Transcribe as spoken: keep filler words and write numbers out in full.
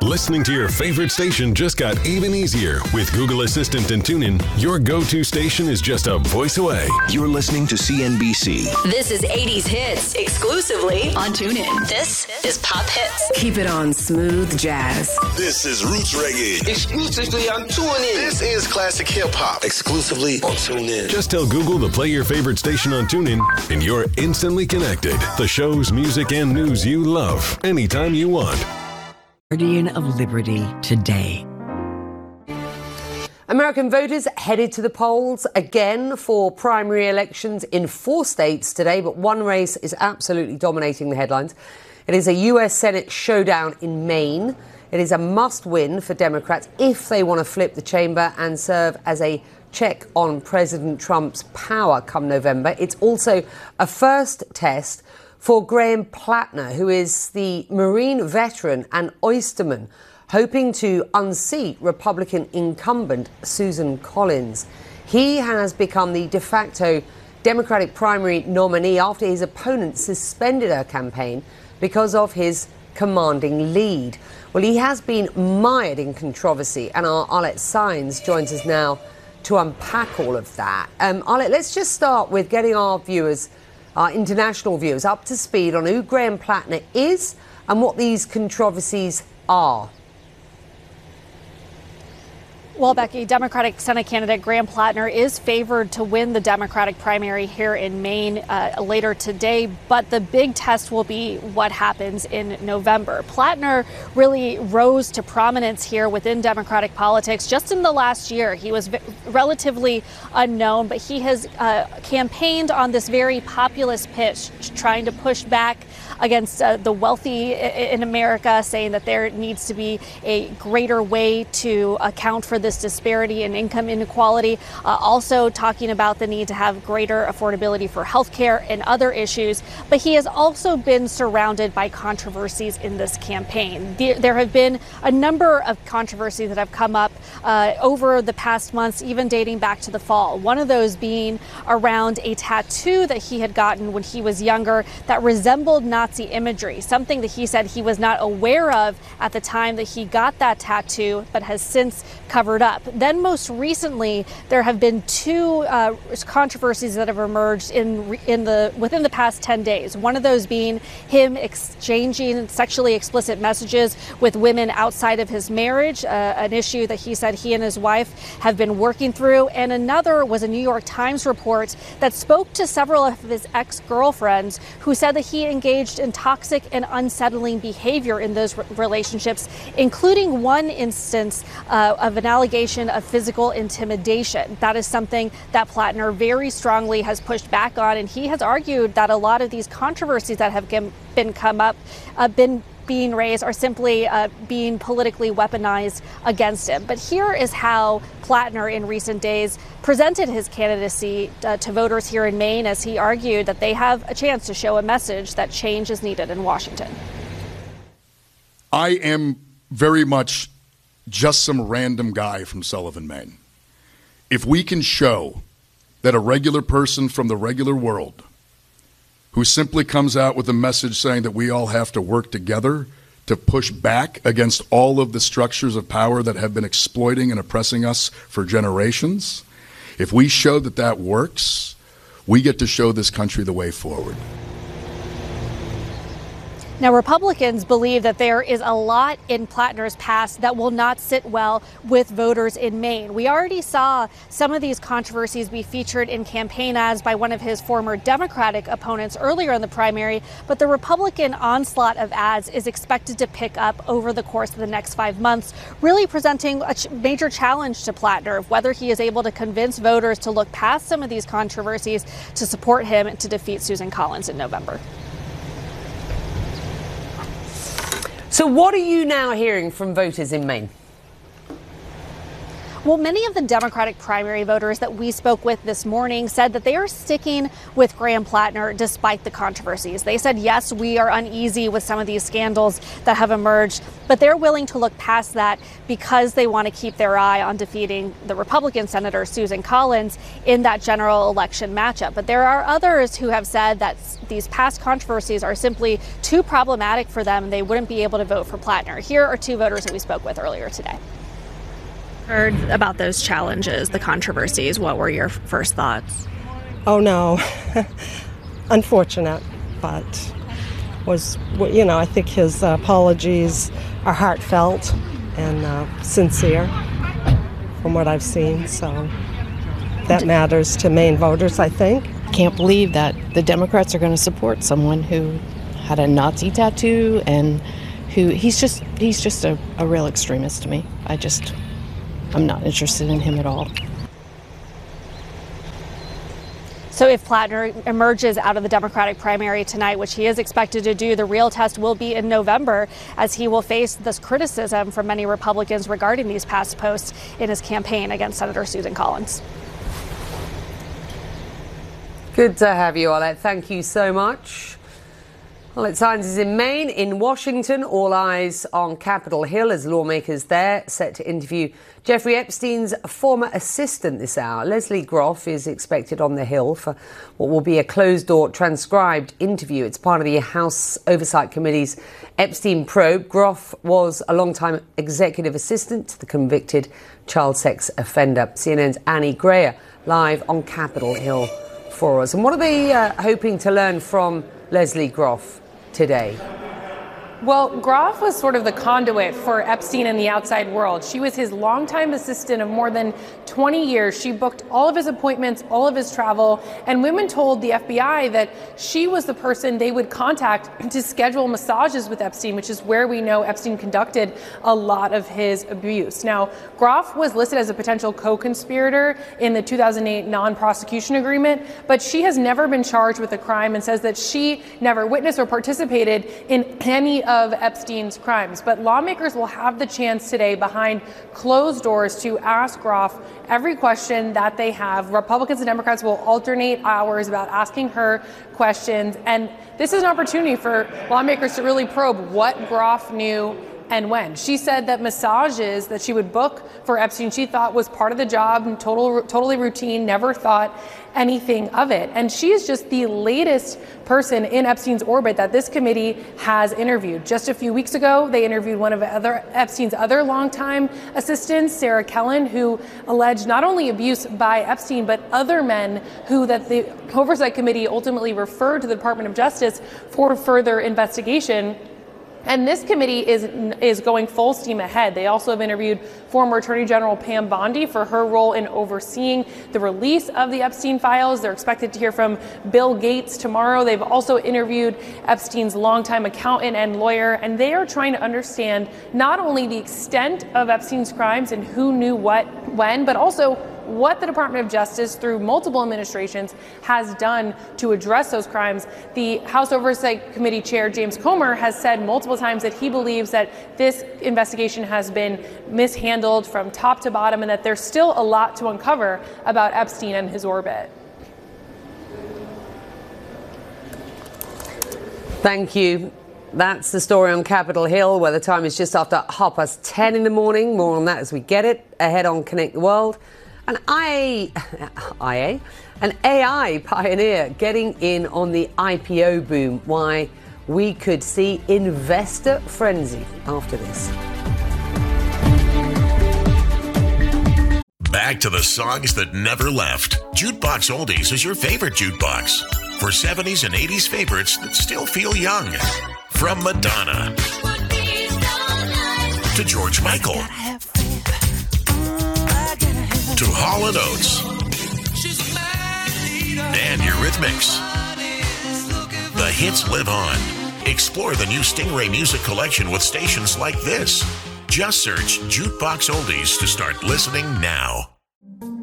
Listening to your favorite station just got even easier. With Google Assistant and TuneIn, your go-to station is just a voice away. You're listening to C N B C. This is eighties Hits, exclusively on TuneIn. This is Pop Hits. Keep it on smooth jazz. This is Roots Reggae. Exclusively on TuneIn. This is Classic Hip Hop. Exclusively on TuneIn. Just tell Google to play your favorite station on TuneIn, and you're instantly connected. The shows, music, and news you love, anytime you want. Guardian of Liberty today. American voters headed to the polls again for primary elections in four states today, but one race is absolutely dominating the headlines. It is a U S Senate showdown in Maine. It is a must-win for Democrats if they want to flip the chamber and serve as a check on President Trump's power come November. It's also a first test for Graham Plattner, who is the Marine veteran and oysterman, hoping to unseat Republican incumbent Susan Collins. He has become the de facto Democratic primary nominee after his opponent suspended her campaign because of his commanding lead. Well, he has been mired in controversy, and our Arlette Saenz joins us now to unpack all of that. Um, Arlette, let's just start with getting our viewers, our international viewers, up to speed on who Graham Plattner is and what these controversies are. Well, Becky, Democratic Senate candidate Graham Plattner is favored to win the Democratic primary here in Maine uh, later today, but the big test will be what happens in November. Plattner really rose to prominence here within Democratic politics just in the last year. He was v- relatively unknown, but he has uh, campaigned on this very populist pitch, trying to push back against uh, the wealthy in America, saying that there needs to be a greater way to account for this disparity in income inequality. Uh, also talking about the need to have greater affordability for health care and other issues. But he has also been surrounded by controversies in this campaign. The, there have been a number of controversies that have come up uh, over the past months, even dating back to the fall. One of those being around a tattoo that he had gotten when he was younger that resembled Nazi imagery, something that he said he was not aware of at the time that he got that tattoo, but has since covered up. Then most recently, there have been two uh, controversies that have emerged in in the within the past ten days. One of those being him exchanging sexually explicit messages with women outside of his marriage, uh, an issue that he said he and his wife have been working through. And another was a New York Times report that spoke to several of his ex-girlfriends who said that he engaged in toxic and unsettling behavior in those re- relationships, including one instance uh, of an allegation of physical intimidation. That is something that Plattner very strongly has pushed back on, and he has argued that a lot of these controversies that have been come up, uh, been being raised are simply uh, being politically weaponized against him. But here is how Plattner in recent days presented his candidacy uh, to voters here in Maine, as he argued that they have a chance to show a message that change is needed in Washington. I am very much just some random guy from Sullivan, Maine. If we can show that a regular person from the regular world who simply comes out with a message saying that we all have to work together to push back against all of the structures of power that have been exploiting and oppressing us for generations, if we show that that works, we get to show this country the way forward. Now, Republicans believe that there is a lot in Plattner's past that will not sit well with voters in Maine. We already saw some of these controversies be featured in campaign ads by one of his former Democratic opponents earlier in the primary, but the Republican onslaught of ads is expected to pick up over the course of the next five months, really presenting a ch- major challenge to Plattner of whether he is able to convince voters to look past some of these controversies to support him and to defeat Susan Collins in November. So what are you now hearing from voters in Maine? Well, many of the Democratic primary voters that we spoke with this morning said that they are sticking with Graham Plattner despite the controversies. They said, yes, we are uneasy with some of these scandals that have emerged, but they're willing to look past that because they want to keep their eye on defeating the Republican Senator Susan Collins in that general election matchup. But there are others who have said that these past controversies are simply too problematic for them and they wouldn't be able to vote for Plattner. Here are two voters that we spoke with earlier today. Heard about those challenges, the controversies. What were your first thoughts? Oh, no. Unfortunate, but was, you know, I think his uh, apologies are heartfelt and uh, sincere from what I've seen. So that matters to Maine voters, I think. Can't believe that the Democrats are going to support someone who had a Nazi tattoo and who he's just he's just a, a real extremist to me. I just I'm not interested in him at all. So if Plattner emerges out of the Democratic primary tonight, which he is expected to do, the real test will be in November, as he will face this criticism from many Republicans regarding these past posts in his campaign against Senator Susan Collins. Good to have you, Olet. Thank you so much. Well, it's Times is in Maine. In Washington, all eyes on Capitol Hill as lawmakers there set to interview Jeffrey Epstein's former assistant this hour. Leslie Groff is expected on the Hill for what will be a closed-door transcribed interview. It's part of the House Oversight Committee's Epstein probe. Groff was a long-time executive assistant to the convicted child sex offender. C N N's Annie Grayer live on Capitol Hill for us. And what are they uh, hoping to learn from Leslie Groff today? Well, Groff was sort of the conduit for Epstein in the outside world. She was his longtime assistant of more than twenty years. She booked all of his appointments, all of his travel, and women told the F B I that she was the person they would contact to schedule massages with Epstein, which is where we know Epstein conducted a lot of his abuse. Now, Groff was listed as a potential co-conspirator in the two thousand eight non-prosecution agreement, but she has never been charged with a crime and says that she never witnessed or participated in any of of Epstein's crimes. But lawmakers will have the chance today behind closed doors to ask Groff every question that they have. Republicans and Democrats will alternate hours about asking her questions. And this is an opportunity for lawmakers to really probe what Groff knew and when. She said that massages that she would book for Epstein, she thought was part of the job and total, totally routine, never thought anything of it. And she is just the latest person in Epstein's orbit that this committee has interviewed. Just a few weeks ago, they interviewed one of other Epstein's other longtime assistants, Sarah Kellen, who alleged not only abuse by Epstein, but other men who that the Oversight Committee ultimately referred to the Department of Justice for further investigation. And this committee is is going full steam ahead. They also have interviewed former Attorney General Pam Bondi for her role in overseeing the release of the Epstein files. They're expected to hear from Bill Gates tomorrow. They've also interviewed Epstein's longtime accountant and lawyer, and they are trying to understand not only the extent of Epstein's crimes and who knew what when, but also what the Department of Justice, through multiple administrations, has done to address those crimes. The House Oversight Committee Chair, James Comer, has said multiple times that he believes that this investigation has been mishandled from top to bottom and that there's still a lot to uncover about Epstein and his orbit. Thank you. That's the story on Capitol Hill, where the time is just after half past ten in the morning. More on that as we get it. Ahead on Connect the World. An I A, an A I pioneer getting in on the I P O boom. Why we could see investor frenzy after this. Back to the songs that never left. Jukebox Oldies is your favorite jukebox for seventies and eighties favorites that still feel young. From Madonna to George Michael to Hall and Oates and Eurythmics. The hits live on. Explore the new Stingray Music Collection with stations like this. Just search Jukebox Oldies to start listening now.